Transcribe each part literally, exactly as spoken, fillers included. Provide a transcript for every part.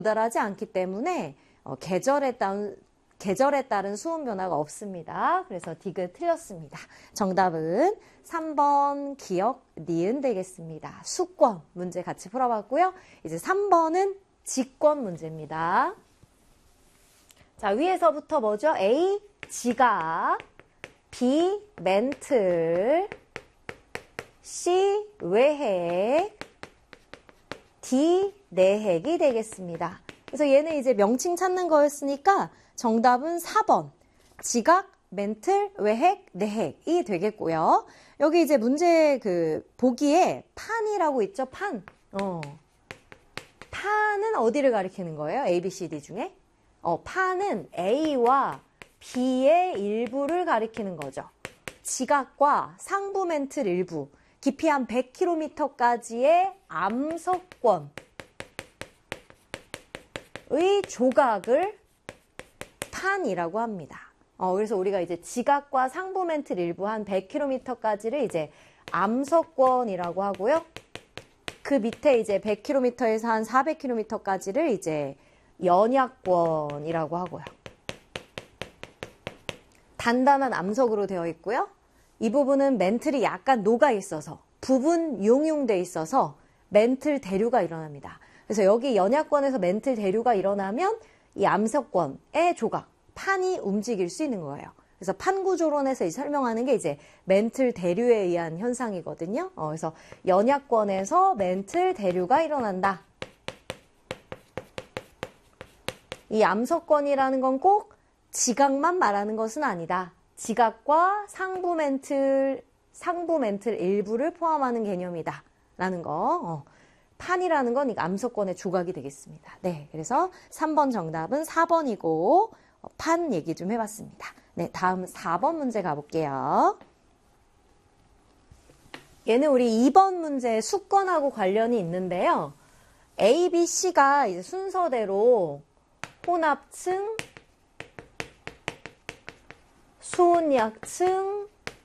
도달하지 않기 때문에 어, 계절에 따른 계절에 따른 수온 변화가 없습니다. 그래서 디귿 틀렸습니다. 정답은 삼 번 기억, 니은 되겠습니다. 수권 문제 같이 풀어봤고요. 이제 삼 번은 직권 문제입니다. 자, 위에서부터 뭐죠? A, 지각, B, 멘틀, C, 외핵, D, 내핵이 되겠습니다. 그래서 얘는 이제 명칭 찾는 거였으니까 정답은 사 번 지각, 멘틀, 외핵, 내핵이 되겠고요. 여기 이제 문제 그 보기에 판이라고 있죠. 판. 어. 판은 어디를 가리키는 거예요? A, B, C, D 중에? 어, 판은 A와 B의 일부를 가리키는 거죠. 지각과 상부 멘틀 일부, 깊이 한 백 킬로미터까지의 암석권의 조각을 판이라고 합니다. 어, 그래서 우리가 이제 지각과 상부 멘틀 일부 한 백 킬로미터까지를 이제 암석권이라고 하고요. 그 밑에 이제 백 킬로미터에서 한 사백 킬로미터까지를 이제 연약권이라고 하고요. 단단한 암석으로 되어 있고요. 이 부분은 멘틀이 약간 녹아 있어서 부분 용융돼 있어서 멘틀 대류가 일어납니다. 그래서 여기 연약권에서 멘틀 대류가 일어나면 이 암석권의 조각, 판이 움직일 수 있는 거예요. 그래서 판구조론에서 설명하는 게 이제 멘틀 대류에 의한 현상이거든요. 어, 그래서 연약권에서 멘틀 대류가 일어난다. 이 암석권이라는 건 꼭 지각만 말하는 것은 아니다. 지각과 상부 멘틀, 상부 멘틀 일부를 포함하는 개념이다. 라는 거. 어. 판이라는 건 이 암석권의 조각이 되겠습니다. 네, 그래서 삼 번 정답은 사 번이고 어, 판 얘기 좀 해봤습니다. 네, 다음 사 번 문제 가볼게요. 얘는 우리 이 번 문제 수권하고 관련이 있는데요. A, B, C가 이제 순서대로 혼합층, 수온약층,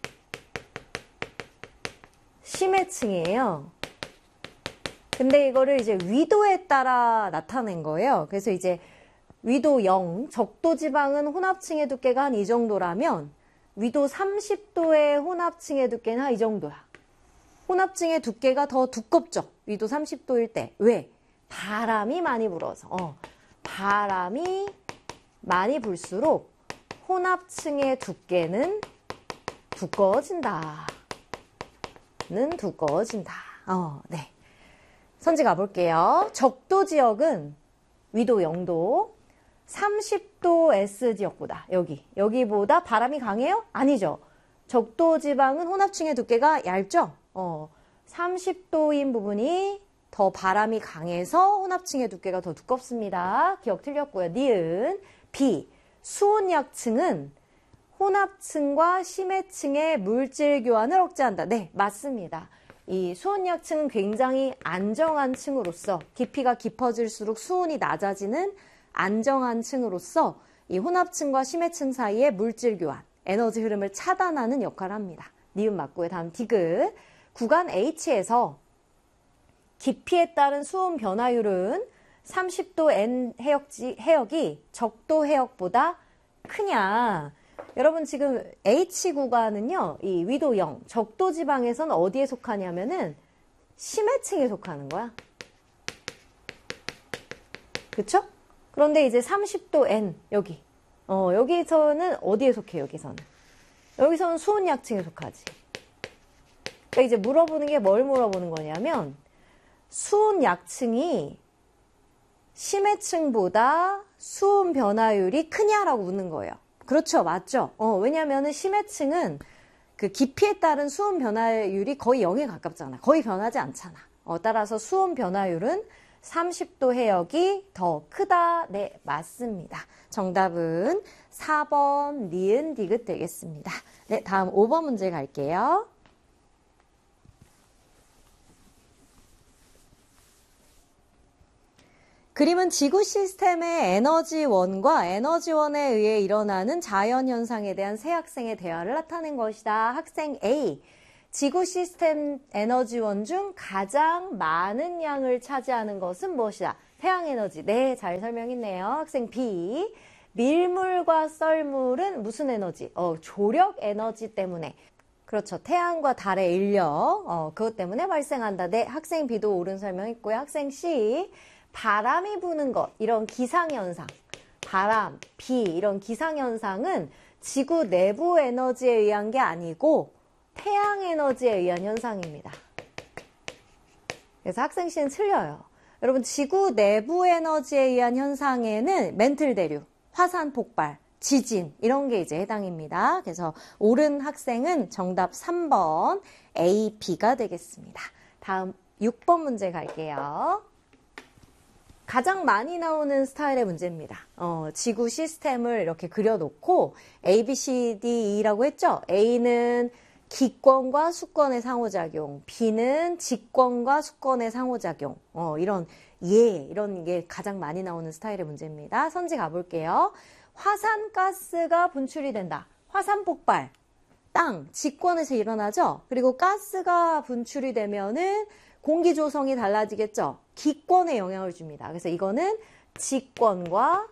심해층이에요. 근데 이거를 이제 위도에 따라 나타낸 거예요. 그래서 이제 위도 영, 적도 지방은 혼합층의 두께가 한 이 정도라면 위도 삼십 도의 혼합층의 두께는 한 이 정도야. 혼합층의 두께가 더 두껍죠. 위도 삼십 도일 때. 왜? 바람이 많이 불어서. 어, 바람이 많이 불수록 혼합층의 두께는 두꺼워진다. 는 두꺼워진다. 어, 네. 선지 가볼게요. 적도 지역은 위도 영 도, 삼십 도 S 지역보다 여기, 여기보다 바람이 강해요? 아니죠. 적도 지방은 혼합층의 두께가 얇죠? 어, 삼십 도인 부분이 더 바람이 강해서 혼합층의 두께가 더 두껍습니다. 기억 틀렸고요. 니은. B. 수온약층은 혼합층과 심해층의 물질 교환을 억제한다. 네, 맞습니다. 이 수온약층은 굉장히 안정한 층으로서 깊이가 깊어질수록 수온이 낮아지는 안정한 층으로서 이 혼합층과 심해층 사이의 물질 교환, 에너지 흐름을 차단하는 역할을 합니다. 니은 맞고요. 다음 디귿. 구간 H에서 깊이에 따른 수온 변화율은 삼십 도 N 해역지, 해역이 적도 해역보다 크냐? 여러분 지금 H 구간은요, 이 위도 영, 적도 지방에서는 어디에 속하냐면은 심해층에 속하는 거야. 그쵸? 그런데 이제 삼십 도 N, 여기. 어, 여기서는 어디에 속해, 여기서는? 여기서는 수온약층에 속하지. 그러니까 이제 물어보는 게 뭘 물어보는 거냐면, 수온약층이 심해층보다 수온 변화율이 크냐라고 묻는 거예요. 그렇죠. 맞죠. 어, 왜냐면은 심해층은 그 깊이에 따른 수온 변화율이 거의 영에 가깝잖아. 거의 변하지 않잖아. 어, 따라서 수온 변화율은 삼십 도 해역이 더 크다. 네, 맞습니다. 정답은 사 번 니은 디귿 되겠습니다. 네, 다음 오 번 문제 갈게요. 그림은 지구 시스템의 에너지원과 에너지원에 의해 일어나는 자연현상에 대한 세 학생의 대화를 나타낸 것이다. 학생 A. 지구 시스템 에너지원 중 가장 많은 양을 차지하는 것은 무엇이다? 태양에너지. 네, 잘 설명했네요. 학생 B. 밀물과 썰물은 무슨 에너지? 어, 조력 에너지 때문에. 그렇죠. 태양과 달의 인력, 어, 그것 때문에 발생한다. 네, 학생 B도 옳은 설명했고요. 학생 C. 바람이 부는 것, 이런 기상현상. 바람, 비, 이런 기상현상은 지구 내부 에너지에 의한 게 아니고 태양 에너지에 의한 현상입니다. 그래서 학생 C는 틀려요. 여러분, 지구 내부 에너지에 의한 현상에는 멘틀 대류, 화산 폭발, 지진 이런 게 이제 해당입니다. 그래서 옳은 학생은 정답 삼 번 A, B가 되겠습니다. 다음 육 번 문제 갈게요. 가장 많이 나오는 스타일의 문제입니다. 어, 지구 시스템을 이렇게 그려놓고 A, B, C, D, E라고 했죠? A는 기권과 수권의 상호작용, B는 직권과 수권의 상호작용, 어, 이런 예, 이런 게 가장 많이 나오는 스타일의 문제입니다. 선지 가볼게요. 화산가스가 분출이 된다. 화산 폭발, 땅, 직권에서 일어나죠? 그리고 가스가 분출이 되면은 공기 조성이 달라지겠죠? 기권에 영향을 줍니다. 그래서 이거는 직권과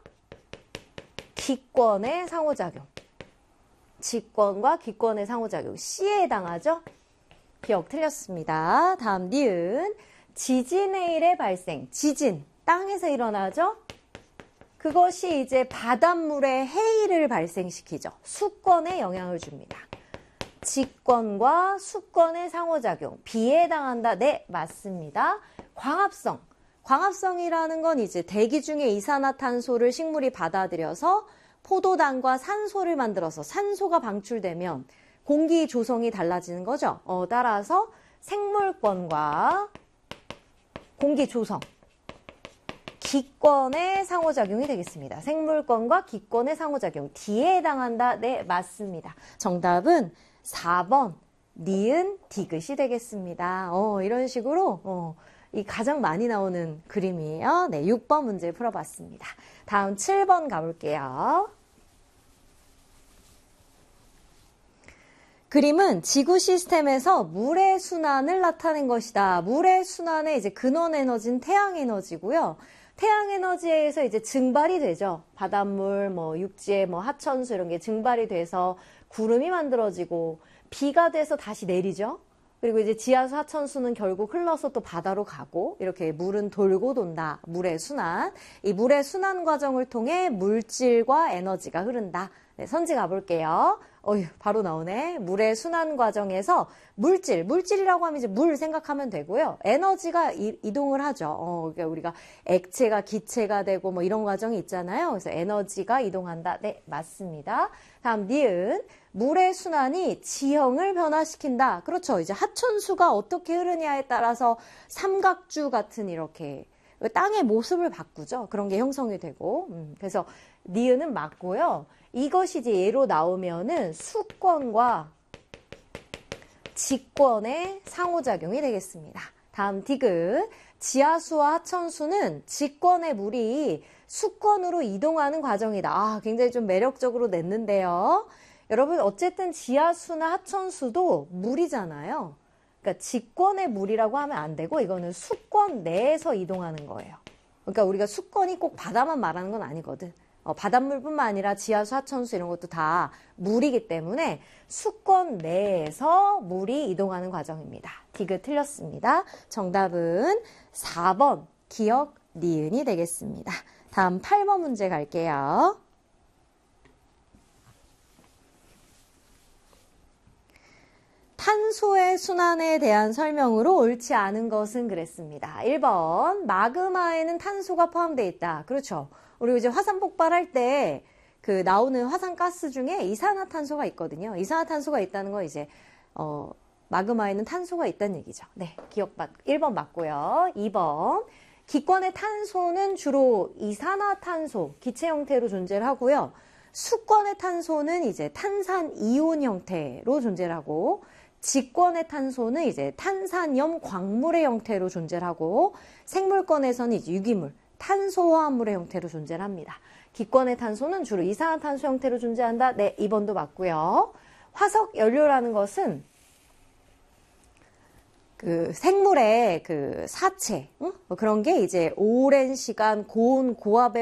기권의 상호작용. 직권과 기권의 상호작용. C에 해당하죠? 기억 틀렸습니다. 다음 니은. 지진의 일의 발생. 지진. 땅에서 일어나죠? 그것이 이제 바닷물에 해일을 발생시키죠. 수권에 영향을 줍니다. 직권과 수권의 상호작용. B에 해당한다. 네, 맞습니다. 광합성. 광합성이라는 건 이제 대기 중에 이산화탄소를 식물이 받아들여서 포도당과 산소를 만들어서 산소가 방출되면 공기 조성이 달라지는 거죠. 어, 따라서 생물권과 공기 조성. 기권의 상호작용이 되겠습니다. 생물권과 기권의 상호작용. D에 해당한다. 네, 맞습니다. 정답은 사 번 니은 디귿이 되겠습니다. 어, 이런 식으로 어, 이 가장 많이 나오는 그림이에요. 네, 육 번 문제 풀어봤습니다. 다음 칠 번 가볼게요. 그림은 지구 시스템에서 물의 순환을 나타낸 것이다. 물의 순환의 이제 근원 에너지는 태양 에너지고요. 태양 에너지에 의해서 이제 증발이 되죠. 바닷물, 뭐 육지의 뭐 하천수 이런 게 증발이 돼서 구름이 만들어지고 비가 돼서 다시 내리죠. 그리고 이제 지하수 하천수는 결국 흘러서 또 바다로 가고 이렇게 물은 돌고 돈다. 물의 순환. 이 물의 순환 과정을 통해 물질과 에너지가 흐른다. 네, 선지 가볼게요. 어휴, 바로 나오네. 물의 순환 과정에서 물질, 물질이라고 하면 이제 물 생각하면 되고요. 에너지가 이, 이동을 하죠. 어, 그러니까 우리가 액체가 기체가 되고 뭐 이런 과정이 있잖아요. 그래서 에너지가 이동한다. 네, 맞습니다. 다음 니은. 물의 순환이 지형을 변화시킨다. 그렇죠. 이제 하천수가 어떻게 흐르냐에 따라서 삼각주 같은 이렇게 땅의 모습을 바꾸죠. 그런 게 형성이 되고. 음, 그래서 니은은 맞고요. 이것이 이제 예로 나오면은 수권과 직권의 상호작용이 되겠습니다. 다음 디귿. 지하수와 하천수는 직권의 물이 수권으로 이동하는 과정이다. 아, 굉장히 좀 매력적으로 냈는데요. 여러분, 어쨌든 지하수나 하천수도 물이잖아요. 그러니까 직권의 물이라고 하면 안 되고 이거는 수권 내에서 이동하는 거예요. 그러니까 우리가 수권이 꼭 바다만 말하는 건 아니거든. 어, 바닷물뿐만 아니라 지하수, 하천수 이런 것도 다 물이기 때문에 수권 내에서 물이 이동하는 과정입니다. 디귿 틀렸습니다. 정답은 사 번 기억 니은이 되겠습니다. 다음 팔 번 문제 갈게요. 탄소의 순환에 대한 설명으로 옳지 않은 것은 그랬습니다. 일 번 마그마에는 탄소가 포함되어 있다. 그렇죠. 우리 이제 화산 폭발할 때 그 나오는 화산가스 중에 이산화탄소가 있거든요. 이산화탄소가 있다는 건 이제 어, 마그마에는 탄소가 있다는 얘기죠. 네, 기억 맞, 일 번 맞고요. 이 번 기권의 탄소는 주로 이산화탄소, 기체 형태로 존재를 하고요. 수권의 탄소는 이제 탄산 이온 형태로 존재를 하고 직권의 탄소는 이제 탄산염 광물의 형태로 존재를 하고 생물권에서는 이제 유기물, 탄소화합물의 형태로 존재를 합니다. 기권의 탄소는 주로 이산화탄소 형태로 존재한다. 네, 이 번도 맞고요. 화석 연료라는 것은 그 생물의 그 사체, 응? 뭐 그런 게 이제 오랜 시간 고온 고압에